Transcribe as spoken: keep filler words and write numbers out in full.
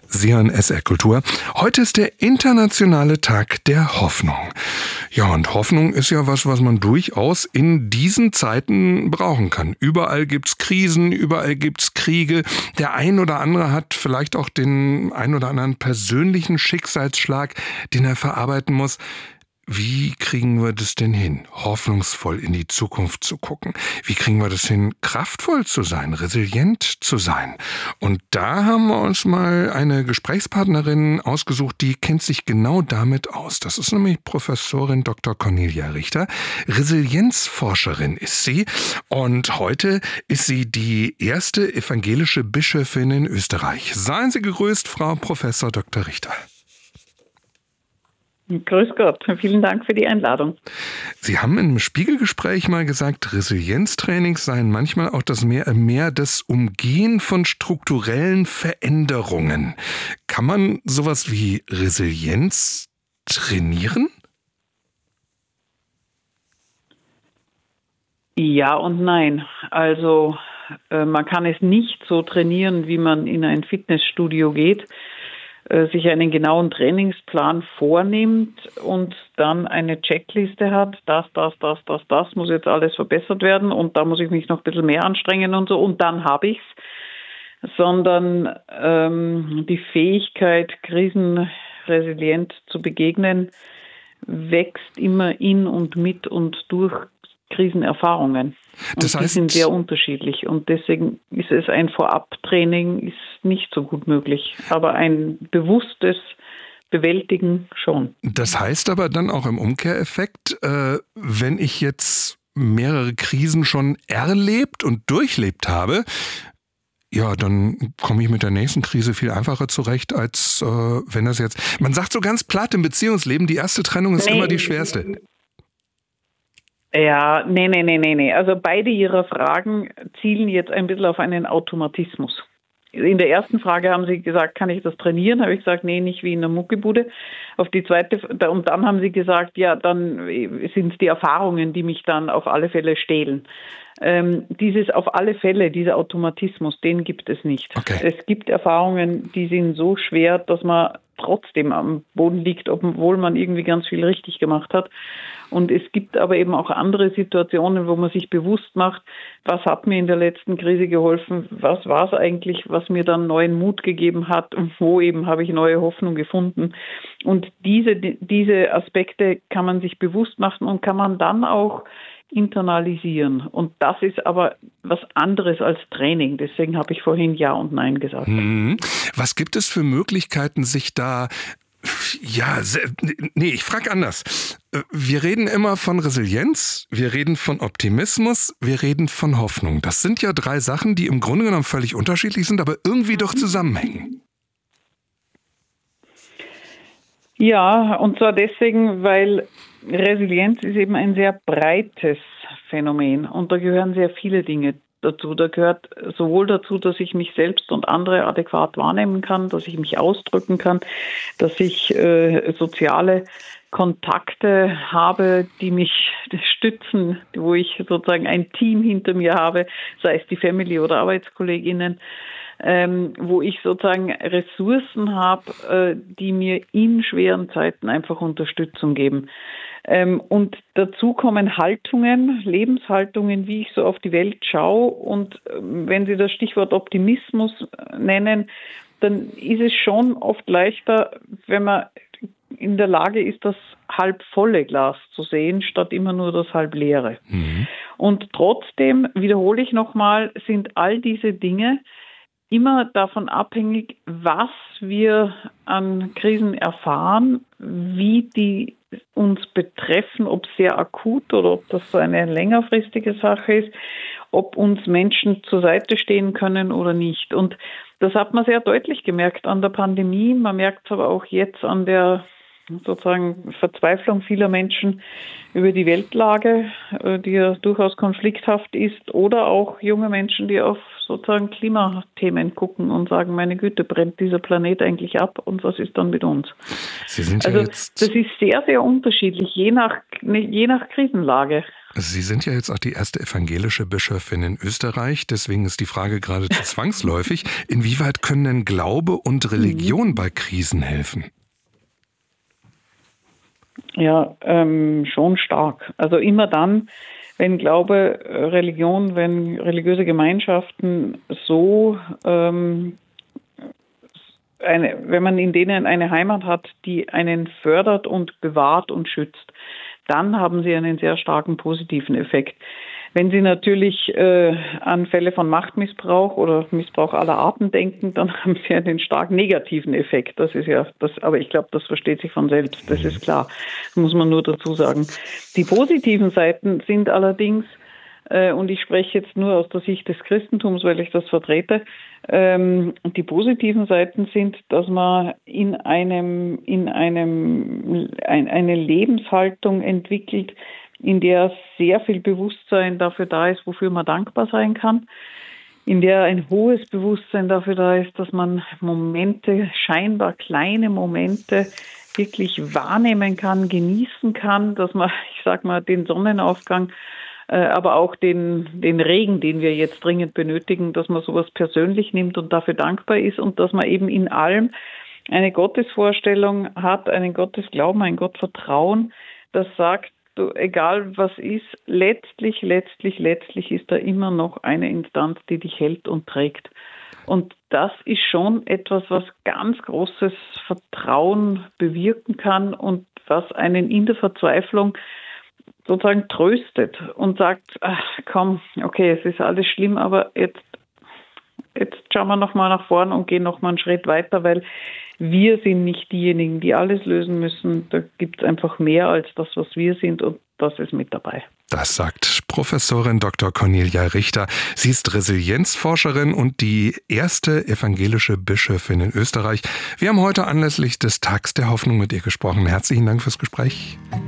Sie hören S R Kultur. Heute ist der internationale Tag der Hoffnung. Ja, und Hoffnung ist ja was, was man durchaus in diesen Zeiten brauchen kann. Überall gibt's Krisen, überall gibt's Kriege. Der ein oder andere hat vielleicht auch den ein oder anderen persönlichen Schicksalsschlag, den er verarbeiten muss. Wie kriegen wir das denn hin, hoffnungsvoll in die Zukunft zu gucken? Wie kriegen wir das hin, kraftvoll zu sein, resilient zu sein? Und da haben wir uns mal eine Gesprächspartnerin ausgesucht, die kennt sich genau damit aus. Das ist nämlich Professorin Doktor Cornelia Richter. Resilienzforscherin ist sie. Und heute ist sie die erste evangelische Bischöfin in Österreich. Seien Sie gegrüßt, Frau Professor Doktor Richter. Grüß Gott, vielen Dank für die Einladung. Sie haben im Spiegelgespräch mal gesagt, Resilienztrainings seien manchmal auch das mehr, mehr das Umgehen von strukturellen Veränderungen. Kann man sowas wie Resilienz trainieren? Ja und nein. Also äh, man kann es nicht so trainieren, wie man in ein Fitnessstudio geht, sich einen genauen Trainingsplan vornimmt und dann eine Checkliste hat, das, das, das, das, das muss jetzt alles verbessert werden und da muss ich mich noch ein bisschen mehr anstrengen und so und dann habe ich's, sondern ähm, die Fähigkeit, krisenresilient zu begegnen, wächst immer in und mit und durch Krisenerfahrungen. Und das heißt, die sind sehr unterschiedlich und deswegen ist es ein Vorabtraining ist nicht so gut möglich, aber ein bewusstes Bewältigen schon. Das heißt aber dann auch im Umkehreffekt, äh, wenn ich jetzt mehrere Krisen schon erlebt und durchlebt habe, ja, dann komme ich mit der nächsten Krise viel einfacher zurecht, als äh, wenn das jetzt... Man sagt so ganz platt im Beziehungsleben, die erste Trennung ist nee. immer die schwerste. Ja, nee, nee, nee, nee, nee. Also beide Ihrer Fragen zielen jetzt ein bisschen auf einen Automatismus. In der ersten Frage haben Sie gesagt, kann ich das trainieren? Habe ich gesagt, nee, nicht wie in der Muckibude. Auf die zweite, und dann haben Sie gesagt, ja, dann sind es die Erfahrungen, die mich dann auf alle Fälle stehlen. Ähm, dieses auf alle Fälle, dieser Automatismus, den gibt es nicht. Okay. Es gibt Erfahrungen, die sind so schwer, dass man trotzdem am Boden liegt, obwohl man irgendwie ganz viel richtig gemacht hat. Und es gibt aber eben auch andere Situationen, wo man sich bewusst macht, was hat mir in der letzten Krise geholfen, was war es eigentlich, was mir dann neuen Mut gegeben hat und wo eben habe ich neue Hoffnung gefunden. Und diese, diese Aspekte kann man sich bewusst machen und kann man dann auch internalisieren. Und das ist aber was anderes als Training. Deswegen habe ich vorhin Ja und Nein gesagt. Hm. Was gibt es für Möglichkeiten, sich da... Ja, nee, ich frage anders. Wir reden immer von Resilienz, wir reden von Optimismus, wir reden von Hoffnung. Das sind ja drei Sachen, die im Grunde genommen völlig unterschiedlich sind, aber irgendwie doch zusammenhängen. Ja, und zwar deswegen, weil Resilienz ist eben ein sehr breites Phänomen und da gehören sehr viele Dinge dazu. Da gehört sowohl dazu, dass ich mich selbst und andere adäquat wahrnehmen kann, dass ich mich ausdrücken kann, dass ich äh, soziale Kontakte habe, die mich stützen, wo ich sozusagen ein Team hinter mir habe, sei es die Family oder Arbeitskolleginnen, ähm, wo ich sozusagen Ressourcen habe, äh, die mir in schweren Zeiten einfach Unterstützung geben. Ähm, und dazu kommen Haltungen, Lebenshaltungen, wie ich so auf die Welt schaue. Und ähm, wenn Sie das Stichwort Optimismus nennen, dann ist es schon oft leichter, wenn man in der Lage ist, das halb volle Glas zu sehen, statt immer nur das halb leere. Mhm. Und trotzdem, wiederhole ich nochmal, sind all diese Dinge immer davon abhängig, was wir an Krisen erfahren, wie die uns betreffen, ob sehr akut oder ob das so eine längerfristige Sache ist, ob uns Menschen zur Seite stehen können oder nicht. Und das hat man sehr deutlich gemerkt an der Pandemie. Man merkt es aber auch jetzt an der sozusagen Verzweiflung vieler Menschen über die Weltlage, die ja durchaus konflikthaft ist, oder auch junge Menschen, die auf sozusagen Klimathemen gucken und sagen, meine Güte, brennt dieser Planet eigentlich ab und was ist dann mit uns? Sie sind also ja jetzt das ist sehr, sehr unterschiedlich, je nach, je nach Krisenlage. Sie sind ja jetzt auch die erste evangelische Bischöfin in Österreich, deswegen ist die Frage geradezu zwangsläufig. Inwieweit können denn Glaube und Religion bei Krisen helfen? Ja, ähm, schon stark. Also immer dann, wenn Glaube, Religion, wenn religiöse Gemeinschaften so, ähm, eine, wenn man in denen eine Heimat hat, die einen fördert und bewahrt und schützt, dann haben sie einen sehr starken positiven Effekt. Wenn Sie natürlich äh, an Fälle von Machtmissbrauch oder Missbrauch aller Arten denken, dann haben Sie einen stark negativen Effekt. Das ist ja das, aber ich glaube, das versteht sich von selbst. Das ist klar. Das muss man nur dazu sagen. Die positiven Seiten sind allerdings, äh, und ich spreche jetzt nur aus der Sicht des Christentums, weil ich das vertrete, ähm, die positiven Seiten sind, dass man in einem, in einem, ein, eine Lebenshaltung entwickelt, in der sehr viel Bewusstsein dafür da ist, wofür man dankbar sein kann, in der ein hohes Bewusstsein dafür da ist, dass man Momente, scheinbar kleine Momente, wirklich wahrnehmen kann, genießen kann, dass man, ich sag mal, den Sonnenaufgang, äh, aber auch den, den Regen, den wir jetzt dringend benötigen, dass man sowas persönlich nimmt und dafür dankbar ist und dass man eben in allem eine Gottesvorstellung hat, einen Gottesglauben, ein Gottvertrauen, das sagt, du, egal was ist, letztlich, letztlich, letztlich ist da immer noch eine Instanz, die dich hält und trägt. Und das ist schon etwas, was ganz großes Vertrauen bewirken kann und was einen in der Verzweiflung sozusagen tröstet und sagt, ach komm, okay, es ist alles schlimm, aber jetzt, jetzt schauen wir nochmal nach vorn und gehen nochmal einen Schritt weiter, weil wir sind nicht diejenigen, die alles lösen müssen. Da gibt es einfach mehr als das, was wir sind, und das ist mit dabei. Das sagt Professorin Doktor Cornelia Richter. Sie ist Resilienzforscherin und die erste evangelische Bischöfin in Österreich. Wir haben heute anlässlich des Tags der Hoffnung mit ihr gesprochen. Herzlichen Dank fürs Gespräch.